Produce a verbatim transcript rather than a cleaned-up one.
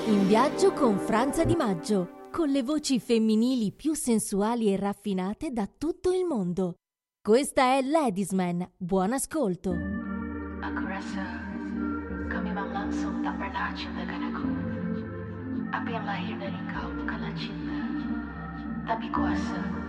In viaggio con Franza Di Maggio, con le voci femminili più sensuali e raffinate da tutto il mondo. Questa è Ladiesman, buon ascolto. Aku rasa kami memang langsung tak pernah cintakan aku. Apa yang lahir dari kau bukanlah cinta, tapi kuasa.